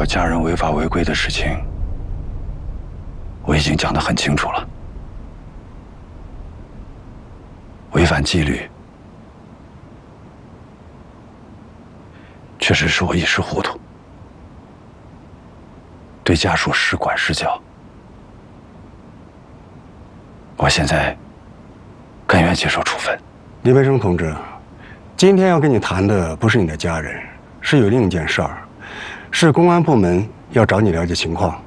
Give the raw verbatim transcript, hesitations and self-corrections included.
我家人违法违规的事情，我已经讲得很清楚了。违反纪律，确实是我一时糊涂，对家属失管失教。我现在甘愿接受处分。 李培生同志，今天要跟你谈的不是你的家人，是有另一件事儿，是公安部门要找你了解情况。